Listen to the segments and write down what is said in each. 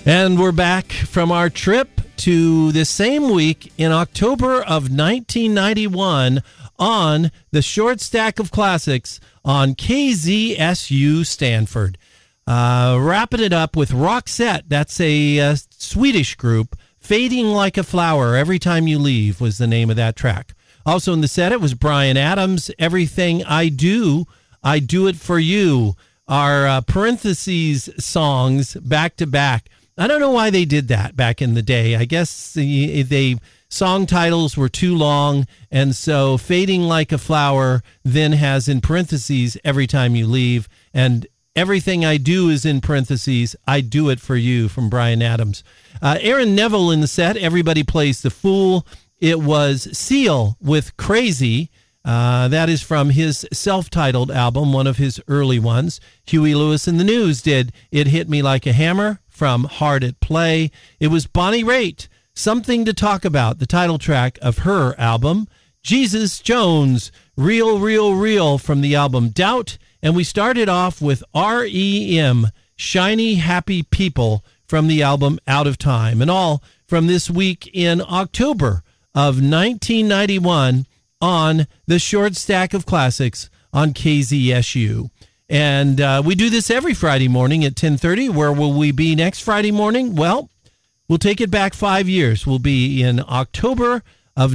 And we're back from our trip to the same week in October of 1991 on the Short Stack of Classics on KZSU Stanford. Wrapping it up with Roxette. That's a Swedish group. Fading Like a Flower, Every Time You Leave was the name of that track. Also in the set, it was Bryan Adams, Everything I Do It For You. Our parentheses songs back to back. I don't know why they did that back in the day. I guess they song titles were too long, and so Fading Like a Flower then has in parentheses Every Time You Leave, and Everything I Do is in parentheses I Do It For You from Bryan Adams. Aaron Neville in the set, Everybody Plays the Fool. It was Seal with Crazy. That is from his self-titled album, one of his early ones. Huey Lewis and the News did It Hit Me Like a Hammer from Hard at Play. It was Bonnie Raitt, Something to Talk About, the title track of her album. Jesus Jones, Real, Real, Real from the album Doubt. And we started off with R.E.M., Shiny Happy People from the album Out of Time. And all from this week in October of 1991 on the Short Stack of Classics on KZSU. And we do this every Friday morning at 10:30. Where will we be next Friday morning? Well, we'll take it back 5 years. We'll be in October of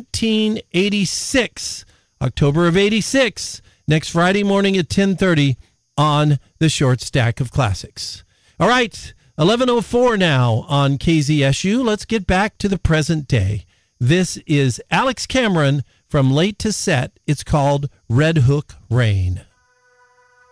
1986. October of 86, next Friday morning at 10:30 on the Short Stack of Classics. All right, 11:04 now on KZSU. Let's get back to the present day. This is Alex Cameron from Late to Set. It's called Red Hook Rain.